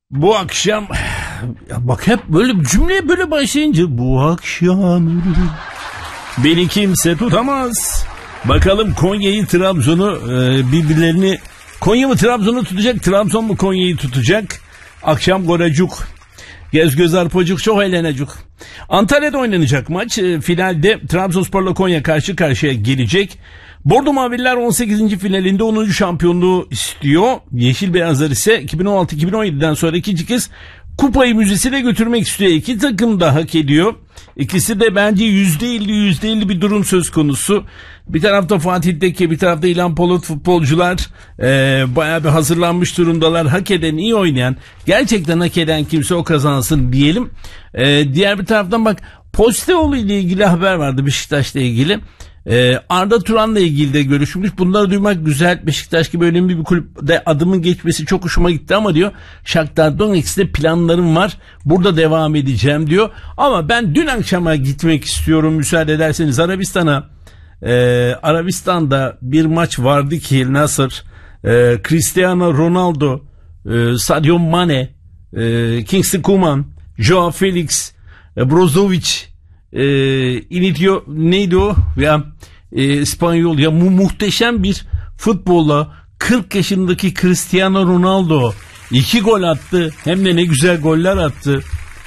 Bu akşam ya bak hep böyle cümleye böyle başlayınca bu akşam beni kimse tutamaz. Bakalım Konya'yı Trabzon'u birbirlerini Konya mı Trabzon'u tutacak, Trabzon mu Konya'yı tutacak? Akşam goracuk. Göz göz arpacık çok eğlenecek. Antalya'da oynanacak maç. Finalde Trabzonspor'la Konya karşı karşıya gelecek. Bordo Mavililer 18. finalinde 10. şampiyonluğu istiyor. Yeşil Beyazlar ise 2016-2017'den sonra ikinci kez kupayı müzesine götürmek istiyor. İki takım da hak ediyor. İkisi de bence %50 bir durum söz konusu. Bir tarafta Fatih Tekke, bir tarafta İlhan Polat futbolcular bayağı bir hazırlanmış durumdalar. Hak eden, iyi oynayan, gerçekten hak eden kimse o kazansın diyelim. Diğer bir taraftan bak, Posteoğlu ile ilgili haber vardı, Beşiktaş'la ilgili. Arda Turan'la ilgili de görüşmüş. Bunları duymak güzel. Beşiktaş gibi önemli bir kulüpte adımın geçmesi çok hoşuma gitti ama diyor, Shakhtar Donetsk'te planlarım var. Burada devam edeceğim diyor. Ama ben dün akşama gitmek istiyorum müsaade ederseniz Arabistan'a. Arabistan'da bir maç vardı ki Nasır, Cristiano Ronaldo, Sadio Mane, Kingsley Coman, Joao Felix, Brozovic, İnitio neydi o ya, İspanyol ya, muhteşem bir futbolla 40 yaşındaki Cristiano Ronaldo 2 gol attı, hem de ne güzel goller attı.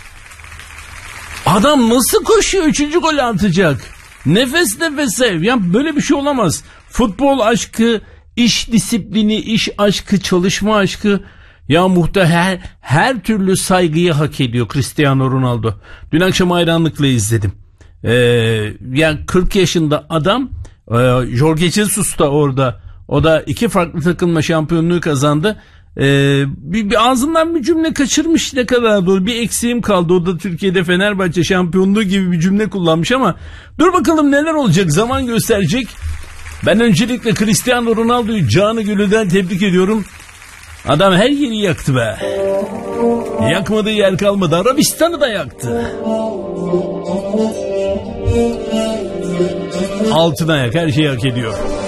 Adam nasıl koşuyor 3. gol atacak, nefes nefese ya, böyle bir şey olamaz. Futbol aşkı, iş disiplini, iş aşkı, çalışma aşkı. Ya her türlü saygıyı hak ediyor Cristiano Ronaldo. Dün akşam hayranlıkla izledim. Yani 40 yaşında adam, Jorge Jesus da orada. O da 2 farklı takımla şampiyonluğu kazandı. Bir ağzından bir cümle kaçırmış, ne kadar doğru. Bir eksiğim kaldı, o da Türkiye'de Fenerbahçe şampiyonluğu gibi bir cümle kullanmış ama dur bakalım neler olacak, zaman gösterecek. Ben öncelikle Cristiano Ronaldo'yu canı gönülden tebrik ediyorum. Adam her yeri yaktı be. Yakmadığı yer kalmadı. Arabistan'ı da yaktı. Altına yak, her şeyi hak ediyor.